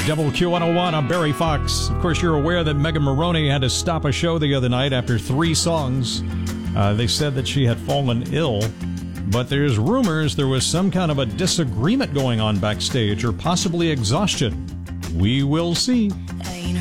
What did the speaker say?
WQ101, I'm Barry Fox. Of course, you're aware that Megan Maroney had to stop a show the other night after 3 songs. They said that she had fallen ill, but there's rumors there was some kind of a disagreement going on backstage or possibly exhaustion. We will see.